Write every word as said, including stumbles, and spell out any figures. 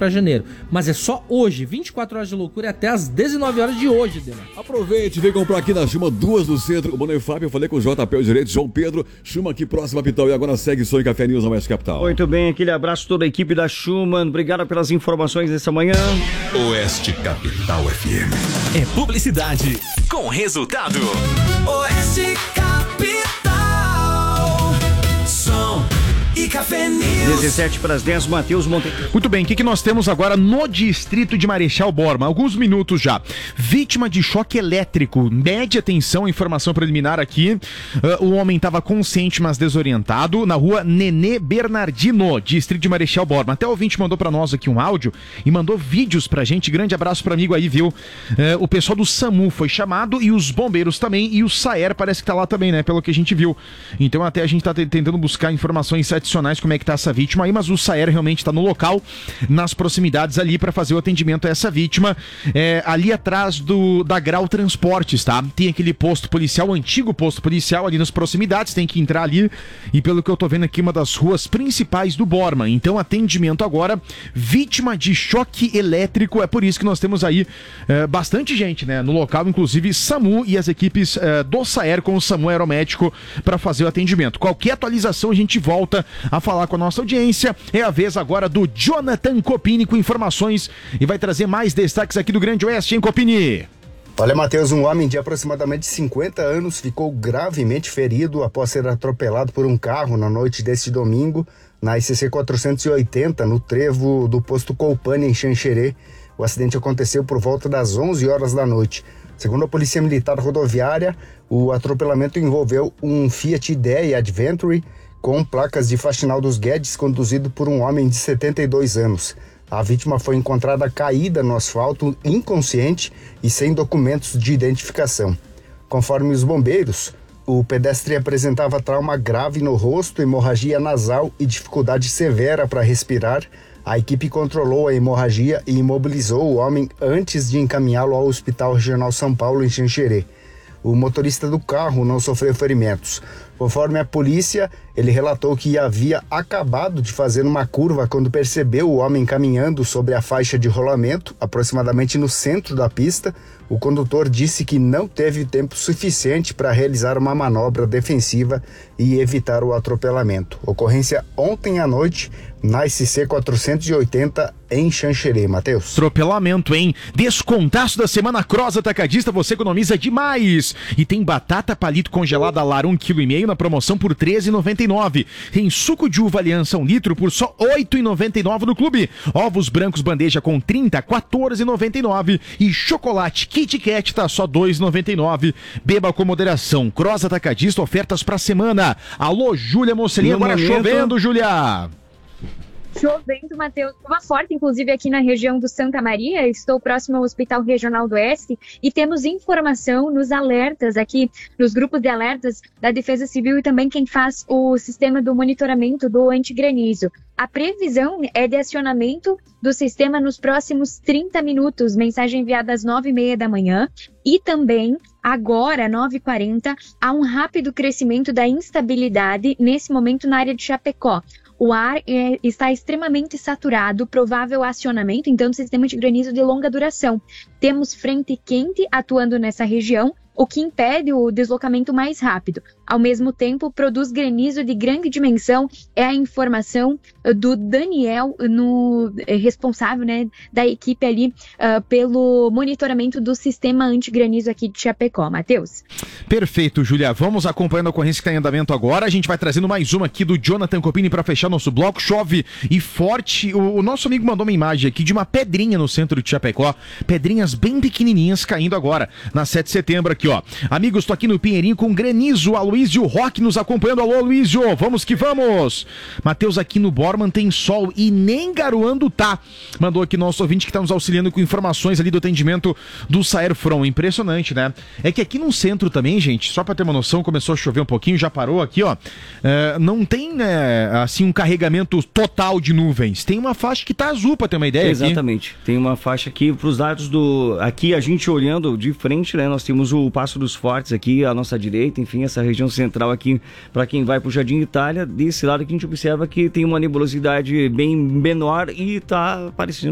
pra janeiro. Mas é só hoje, vinte e quatro horas de loucura, é até as dezenove horas de hoje, Dema. Aproveite, vem comprar aqui na Chuma, duas do centro. O Bonifácio, eu falei com o J P, o direito, João Pedro. Chuma aqui, próxima Pitão. E agora segue Sonho Café News na Oeste Capital. Muito bem, aquele abraço a toda a equipe da Schumann. Obrigado pelas informações dessa manhã. Oeste Capital F M. É publicidade com resultado. Oeste Capital. Som e Café News. dezessete para as dez, Matheus Monteiro. Muito bem, o que, que nós temos agora no distrito de Marechal Bormann? Alguns minutos já. Vítima de choque elétrico. Média atenção, informação preliminar aqui. Uh, o homem estava consciente, mas desorientado, na rua Nenê Bernardino, distrito de Marechal Bormann. Até o ouvinte mandou para nós aqui um áudio e mandou vídeos pra gente. Grande abraço pro amigo aí, viu? Uh, o pessoal do SAMU foi chamado e os bombeiros também, e o SAER parece que tá lá também, né? Pelo que a gente viu. Então até a gente tá tentando buscar informações adicionais como é que tá essa vítima aí, mas o SAER realmente tá no local, nas proximidades ali para fazer o atendimento a essa vítima, é, ali atrás do da Grau Transportes, tá? Tem aquele posto policial, o antigo posto policial ali nas proximidades, tem que entrar ali e pelo que eu tô vendo aqui, uma das ruas principais do Bormann. Então atendimento agora, vítima de choque elétrico, é por isso que nós temos aí é, bastante gente, né, no local, inclusive SAMU e as equipes é, do SAER com o SAMU Aeromédico para fazer o atendimento. Qualquer atualização a gente volta a falar com a nossa audiência. É a vez agora do Jonathan Copini com informações e vai trazer mais destaques aqui do Grande Oeste, hein, Copini? Olha, Matheus, um homem de aproximadamente cinquenta anos ficou gravemente ferido após ser atropelado por um carro na noite deste domingo na I C C quatrocentos e oitenta, no trevo do posto Colpani, em Xanxerê. O acidente aconteceu por volta das onze horas da noite. Segundo a Polícia Militar Rodoviária, o atropelamento envolveu um Fiat Idea Adventure com placas de Faxinal dos Guedes, conduzido por um homem de setenta e dois anos. A vítima foi encontrada caída no asfalto, inconsciente e sem documentos de identificação. Conforme os bombeiros, o pedestre apresentava trauma grave no rosto, hemorragia nasal e dificuldade severa para respirar. A equipe controlou a hemorragia e imobilizou o homem antes de encaminhá-lo ao Hospital Regional São Paulo, em Xanxerê. O motorista do carro não sofreu ferimentos. Conforme a polícia, ele relatou que havia acabado de fazer uma curva quando percebeu o homem caminhando sobre a faixa de rolamento, aproximadamente no centro da pista. O condutor disse que não teve tempo suficiente para realizar uma manobra defensiva e evitar o atropelamento. Ocorrência ontem à noite na I C C quatrocentos e oitenta em Xanxerê, Matheus. Atropelamento, hein? Descontaço da semana Cross Atacadista, você economiza demais. E tem batata palito congelada Lar um vírgula cinco quilo na promoção por treze reais e noventa e nove centavos. Tem suco de uva Aliança um litro por só oito reais e noventa e nove centavos no clube. Ovos brancos bandeja com trinta, quatorze reais e noventa e nove centavos. E chocolate Kit Kat tá só dois reais e noventa e nove centavos. Beba com moderação. Cross Atacadista, ofertas pra semana. Alô, Júlia Mocelin, agora momento... chovendo, Júlia. Chovendo, Matheus, chuva forte, inclusive aqui na região do Santa Maria. Estou próximo ao Hospital Regional do Oeste e temos informação nos alertas aqui, nos grupos de alertas da Defesa Civil e também quem faz o sistema do monitoramento do antigranizo. A previsão é de acionamento do sistema nos próximos trinta minutos, mensagem enviada às nove e meia da manhã. E também, agora, nove e quarenta, há um rápido crescimento da instabilidade nesse momento na área de Chapecó. O ar é, está extremamente saturado, provável acionamento, então, do sistema de granizo de longa duração. Temos frente quente atuando nessa região, o que impede o deslocamento mais rápido. Ao mesmo tempo, produz granizo de grande dimensão. É a informação do Daniel, no, responsável, né, da equipe ali uh, pelo monitoramento do sistema antigranizo aqui de Chapecó. Matheus? Perfeito, Júlia. Vamos acompanhando a ocorrência que está em andamento agora. A gente vai trazendo mais uma aqui do Jonathan Copini para fechar nosso bloco. Chove e forte. O, o nosso amigo mandou uma imagem aqui de uma pedrinha no centro de Chapecó. Pedrinhas bem pequenininhas caindo agora na sete de setembro aqui, ó. Amigos, tô aqui no Pinheirinho com granizo. Aloysio Roque nos acompanhando. Alô, Aloysio, vamos que vamos. Matheus, aqui no Bormann tem sol e nem garoando tá. Mandou aqui nosso ouvinte que tá nos auxiliando com informações ali do atendimento do Saerfron. Impressionante, né? É que aqui no centro também, gente, só pra ter uma noção, começou a chover um pouquinho, já parou aqui, ó. É, não tem, né, assim, um carregamento total de nuvens. Tem uma faixa que tá azul, pra ter uma ideia. Exatamente. Aqui. Tem uma faixa aqui pros lados do... Aqui a gente olhando de frente, né? Nós temos o Passo dos Fortes aqui à nossa direita, enfim, essa região central aqui, para quem vai pro Jardim Itália, desse lado que a gente observa que tem uma nebulosidade bem menor e tá aparecendo